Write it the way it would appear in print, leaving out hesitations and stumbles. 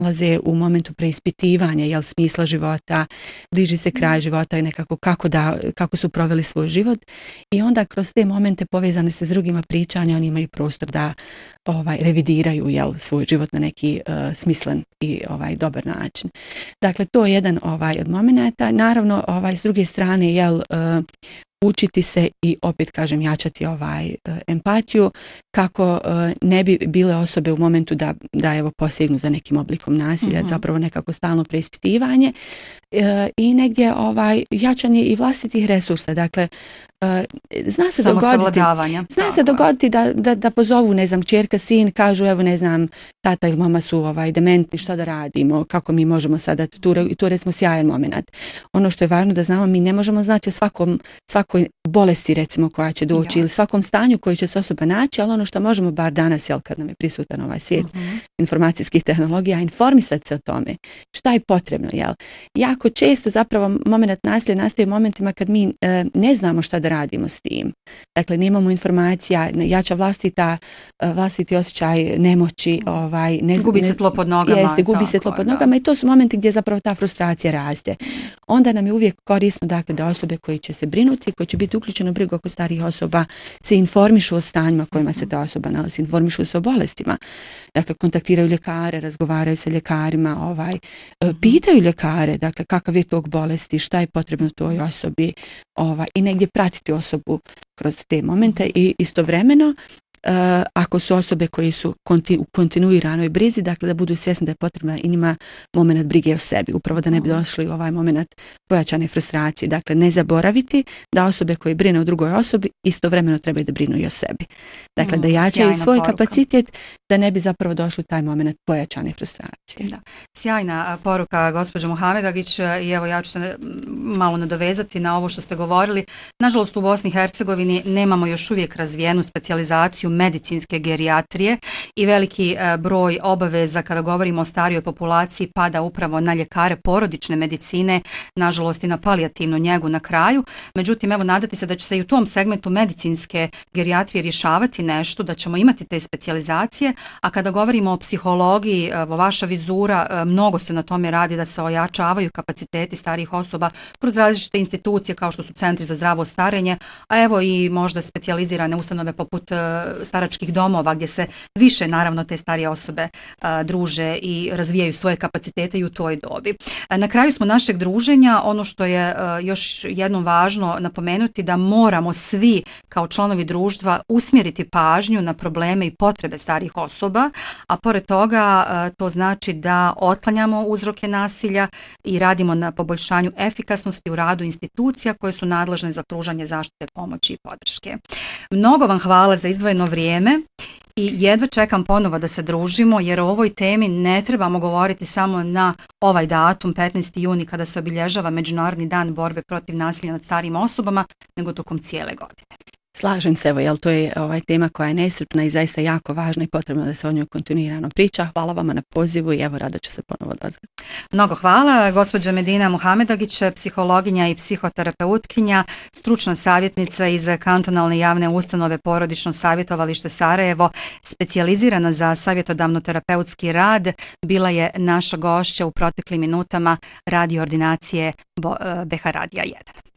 nalaze u momentu preispitivanja, jel, smisla života, bliži se kraj života i nekako kako su proveli svoj život, i onda kroz te momente povezane se s drugima pričanja, oni imaju prostor da revidiraju, jel, svoj život na neki smislen i dobar način. Dakle, to je jedan od momenata. Naravno, s druge strane, jel, učiti se i opet kažem jačati empatiju kako ne bi bile osobe u momentu da evo posegnu za nekim oblikom nasilja, zapravo nekako stalno preispitivanje i negdje jačanje i vlastitih resursa. Dakle, zna se dogoditi da pozovu, ne znam, kćerka, sin, kažu evo ne znam, tata ili mama su dementni, šta da radimo, kako mi možemo sada, tu recimo sjajan moment. Ono što je važno da znamo, mi ne možemo znači o svakoj bolesti recimo koja će doći ili svakom stanju koji će se osoba naći, ali ono što možemo bar danas, jel, kad nam je prisutan ovaj svijet informacijskih tehnologija, informisati se o tome šta je potrebno, jel. Jako često zapravo moment nasilja nastaje u momentima kad mi ne znamo šta da radimo s tim. Dakle, nemamo informacija, jača vlastiti osjećaj nemoći, gubi se tlo pod nogama. Gubi se tlo pod nogama i to su momenti gdje zapravo ta frustracija raste. Onda nam je uvijek korisno, dakle, da osobe koji će se brinuti, koji će biti uključene u brigu oko starijih osoba, se informišu o stanjima kojima se ta osoba nalazi, informišu se o bolestima. Dakle, kontaktiraju ljekare, razgovaraju sa ljekarima, pitaju ljekare, dakle, kakav je tog bolesti, šta je potrebno toj osobi, i negdje pratiti osobu kroz te momente i istovremeno ako su osobe koji su u kontinuiranoj brizi, dakle da budu svjesni da je potrebna i njima moment brige o sebi, upravo da ne bi došli u ovaj moment pojačane frustracije. Dakle, ne zaboraviti da osobe koje brine o drugoj osobi istovremeno trebaju da brinu i o sebi. Dakle, da jačaju svoj kapacitet da ne bi zapravo došli u taj moment pojačane frustracije. Da. Sjajna poruka, gospođo Muhamedagić, i evo ja ću se malo nadovezati na ovo što ste govorili. Nažalost, u Bosni i Hercegovini nemamo još uvijek razvijenu specijalizaciju medicinske gerijatrije i veliki broj obaveza kada govorimo o starijoj populaciji pada upravo na ljekare porodične medicine, nažalost i na palijativnu njegu na kraju. Međutim, evo nadati se da će se i u tom segmentu medicinske gerijatrije rješavati nešto, da ćemo imati te specijalizacije, a kada govorimo o psihologiji, vaša vizura, mnogo se na tome radi da se ojačavaju kapaciteti starijih osoba kroz različite institucije kao što su centri za zdravo starenje, a evo i možda specijalizirane ustanove poput staračkih domova gdje se više naravno te starije osobe druže i razvijaju svoje kapacitete i u toj dobi. Na kraju smo našeg druženja, ono što je još jednom važno napomenuti, da moramo svi kao članovi društva usmjeriti pažnju na probleme i potrebe starijih osoba, a pored toga to znači da otklanjamo uzroke nasilja i radimo na poboljšanju efikasnosti u radu institucija koje su nadležne za pružanje zaštite, pomoći i podrške. Mnogo vam hvala za izdvojeno vrijeme i jedva čekam ponovo da se družimo, jer o ovoj temi ne trebamo govoriti samo na ovaj datum 15. juni kada se obilježava Međunarodni dan borbe protiv nasilja nad starijim osobama, nego tokom cijele godine. Slažem se, evo, jel, to je tema koja je neiscrpna i zaista jako važna i potrebno da se o njoj kontinuirano priča. Hvala vama na pozivu i evo rado ću se ponovo odazvati. Mnogo hvala. Gospođa Medina Muhamedagić, psihologinja i psihoterapeutkinja, stručna savjetnica iz kantonalne javne ustanove Porodično savjetovalište Sarajevo, specijalizirana za savjetodavno-terapeutski rad, bila je naša gošća u proteklim minutama radio ordinacije BH Radija 1.